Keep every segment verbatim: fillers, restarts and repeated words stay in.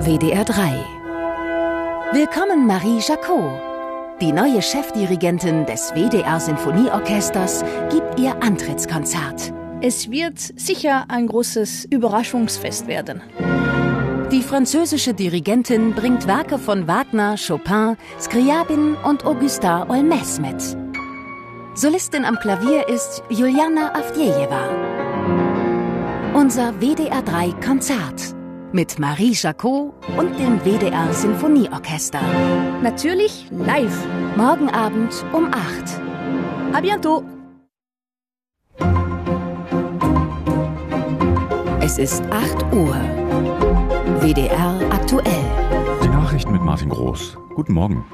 W D R drei. Willkommen Marie Jacot. Die neue Chefdirigentin des W D R Sinfonieorchesters gibt ihr Antrittskonzert. Es wird sicher ein großes Überraschungsfest werden. Die französische Dirigentin bringt Werke von Wagner, Chopin, Scriabin und Augustin Olmès mit. Solistin am Klavier ist Juliana Avdjejewa. Unser W D R drei Konzert mit Marie Jacot und dem W D R Sinfonieorchester. Natürlich live. Morgen Abend um acht. À bientôt. Es ist acht Uhr. W D R aktuell. Die Nachrichten mit Martin Groß. Guten Morgen.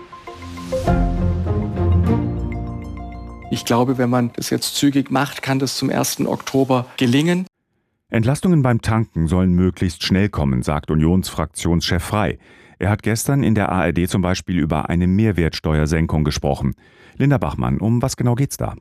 Ich glaube, wenn man das jetzt zügig macht, kann das zum ersten Oktober gelingen. Entlastungen beim Tanken sollen möglichst schnell kommen, sagt Unionsfraktionschef Frey. Er hat gestern in der A R D zum Beispiel über eine Mehrwertsteuersenkung gesprochen. Linda Bachmann, um was genau geht's da?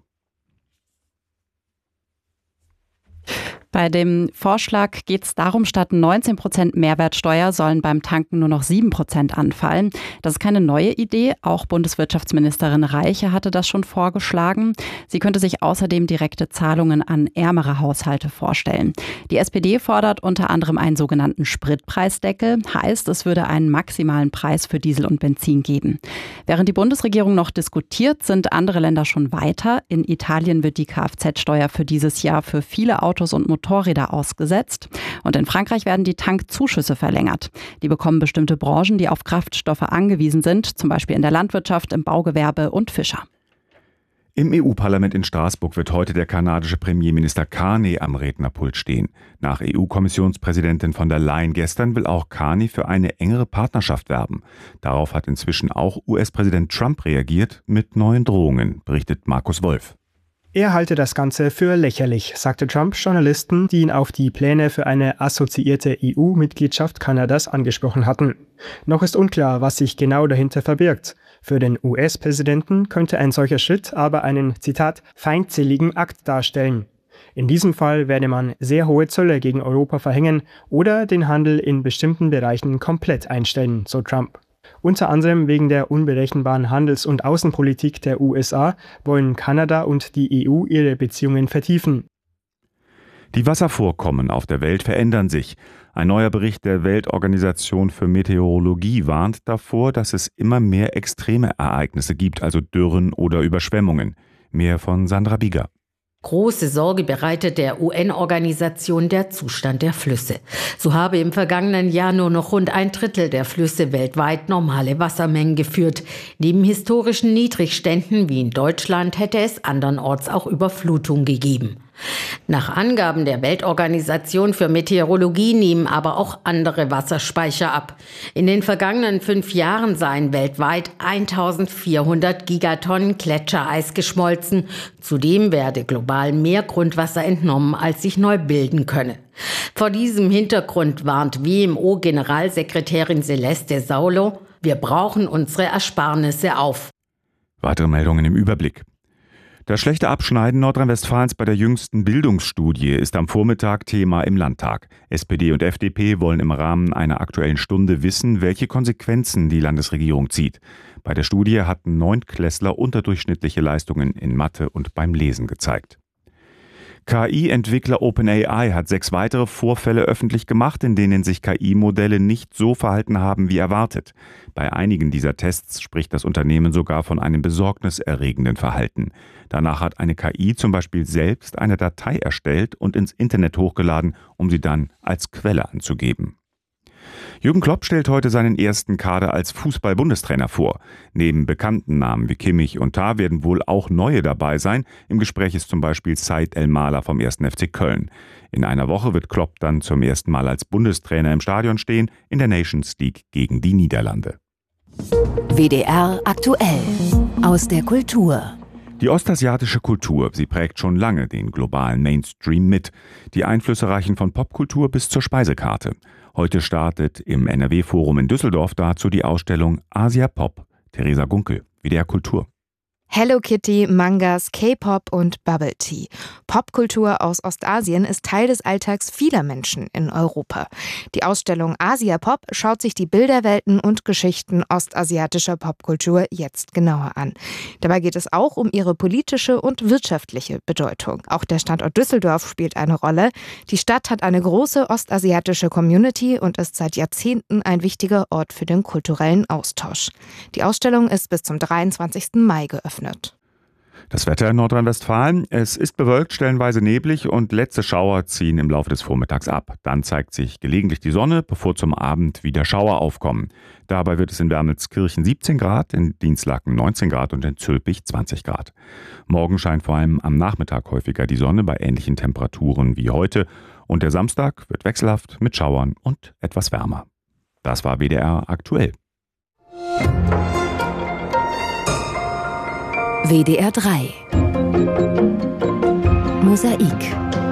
Bei dem Vorschlag geht es darum, statt neunzehn Prozent Mehrwertsteuer sollen beim Tanken nur noch sieben Prozent anfallen. Das ist keine neue Idee. Auch Bundeswirtschaftsministerin Reiche hatte das schon vorgeschlagen. Sie könnte sich außerdem direkte Zahlungen an ärmere Haushalte vorstellen. Die S P D fordert unter anderem einen sogenannten Spritpreisdeckel. Heißt, es würde einen maximalen Preis für Diesel und Benzin geben. Während die Bundesregierung noch diskutiert, sind andere Länder schon weiter. In Italien wird die Kfz-Steuer für dieses Jahr für viele Autos und Motorräder ausgesetzt. Und in Frankreich werden die Tankzuschüsse verlängert. Die bekommen bestimmte Branchen, die auf Kraftstoffe angewiesen sind, zum Beispiel in der Landwirtschaft, im Baugewerbe und Fischer. Im E U-Parlament in Straßburg wird heute der kanadische Premierminister Carney am Rednerpult stehen. Nach E U-Kommissionspräsidentin von der Leyen gestern will auch Carney für eine engere Partnerschaft werben. Darauf hat inzwischen auch U S-Präsident Trump reagiert mit neuen Drohungen, berichtet Markus Wolf. Er halte das Ganze für lächerlich, sagte Trump Journalisten, die ihn auf die Pläne für eine assoziierte E U-Mitgliedschaft Kanadas angesprochen hatten. Noch ist unklar, was sich genau dahinter verbirgt. Für den U S-Präsidenten könnte ein solcher Schritt aber einen, Zitat, feindseligen Akt darstellen. In diesem Fall werde man sehr hohe Zölle gegen Europa verhängen oder den Handel in bestimmten Bereichen komplett einstellen, so Trump. Unter anderem wegen der unberechenbaren Handels- und Außenpolitik der U S A wollen Kanada und die E U ihre Beziehungen vertiefen. Die Wasservorkommen auf der Welt verändern sich. Ein neuer Bericht der Weltorganisation für Meteorologie warnt davor, dass es immer mehr extreme Ereignisse gibt, also Dürren oder Überschwemmungen. Mehr von Sandra Bieger. Große Sorge bereitet der U N-Organisation der Zustand der Flüsse. So habe im vergangenen Jahr nur noch rund ein Drittel der Flüsse weltweit normale Wassermengen geführt. Neben historischen Niedrigständen wie in Deutschland hätte es andernorts auch Überflutung gegeben. Nach Angaben der Weltorganisation für Meteorologie nehmen aber auch andere Wasserspeicher ab. In den vergangenen fünf Jahren seien weltweit eintausendvierhundert Gigatonnen Gletschereis geschmolzen. Zudem werde global mehr Grundwasser entnommen, als sich neu bilden könne. Vor diesem Hintergrund warnt W M O-Generalsekretärin Celeste Saulo: Wir brauchen unsere Ersparnisse auf. Weitere Meldungen im Überblick. Das schlechte Abschneiden Nordrhein-Westfalens bei der jüngsten Bildungsstudie ist am Vormittag Thema im Landtag. S P D und F D P wollen im Rahmen einer Aktuellen Stunde wissen, welche Konsequenzen die Landesregierung zieht. Bei der Studie hatten Neuntklässler unterdurchschnittliche Leistungen in Mathe und beim Lesen gezeigt. K I-Entwickler OpenAI hat sechs weitere Vorfälle öffentlich gemacht, in denen sich K I-Modelle nicht so verhalten haben wie erwartet. Bei einigen dieser Tests spricht das Unternehmen sogar von einem besorgniserregenden Verhalten. Danach hat eine K I zum Beispiel selbst eine Datei erstellt und ins Internet hochgeladen, um sie dann als Quelle anzugeben. Jürgen Klopp stellt heute seinen ersten Kader als Fußball-Bundestrainer vor. Neben bekannten Namen wie Kimmich und Tah werden wohl auch neue dabei sein. Im Gespräch ist zum Beispiel Said El-Mala vom ersten F C Köln. In einer Woche wird Klopp dann zum ersten Mal als Bundestrainer im Stadion stehen, in der Nations League gegen die Niederlande. W D R aktuell. Aus der Kultur. Die ostasiatische Kultur, sie prägt schon lange den globalen Mainstream mit. Die Einflüsse reichen von Popkultur bis zur Speisekarte. Heute startet im N R W-Forum in Düsseldorf dazu die Ausstellung Asia Pop. Theresa Gunkel, W D R Kultur. Hello Kitty, Mangas, K-Pop und Bubble Tea. Popkultur aus Ostasien ist Teil des Alltags vieler Menschen in Europa. Die Ausstellung Asia Pop schaut sich die Bilderwelten und Geschichten ostasiatischer Popkultur jetzt genauer an. Dabei geht es auch um ihre politische und wirtschaftliche Bedeutung. Auch der Standort Düsseldorf spielt eine Rolle. Die Stadt hat eine große ostasiatische Community und ist seit Jahrzehnten ein wichtiger Ort für den kulturellen Austausch. Die Ausstellung ist bis zum dreiundzwanzigsten Mai geöffnet. Das Wetter in Nordrhein-Westfalen. Es ist bewölkt, stellenweise neblig und letzte Schauer ziehen im Laufe des Vormittags ab. Dann zeigt sich gelegentlich die Sonne, bevor zum Abend wieder Schauer aufkommen. Dabei wird es in Wermelskirchen siebzehn Grad, in Dinslaken neunzehn Grad und in Zülpich zwanzig Grad. Morgen scheint vor allem am Nachmittag häufiger die Sonne bei ähnlichen Temperaturen wie heute. Und der Samstag wird wechselhaft mit Schauern und etwas wärmer. Das war W D R aktuell. W D R drei Mosaik.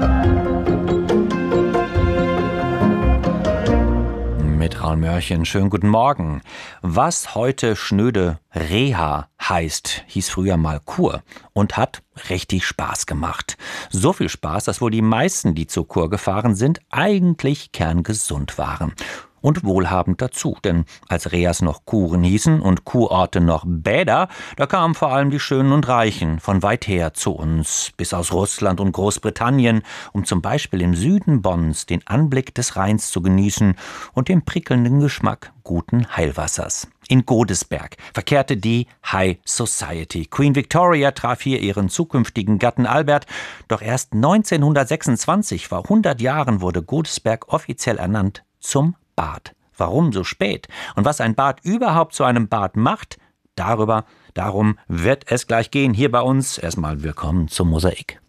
Mit Raul Mörchen, schönen guten Morgen. Was heute schnöde Reha heißt, hieß früher mal Kur und hat richtig Spaß gemacht. So viel Spaß, dass wohl die meisten, die zur Kur gefahren sind, eigentlich kerngesund waren. Und wohlhabend dazu, denn als Rehas noch Kuren hießen und Kurorte noch Bäder, da kamen vor allem die Schönen und Reichen von weit her zu uns, bis aus Russland und Großbritannien, um zum Beispiel im Süden Bonns den Anblick des Rheins zu genießen und den prickelnden Geschmack guten Heilwassers. In Godesberg verkehrte die High Society. Queen Victoria traf hier ihren zukünftigen Gatten Albert, doch erst neunzehnhundertsechsundzwanzig, vor hundert Jahren, wurde Godesberg offiziell ernannt zum Bad. Warum so spät? Und was ein Bad überhaupt zu einem Bad macht, darüber, darum wird es gleich gehen hier bei uns. Erstmal willkommen zum Mosaik.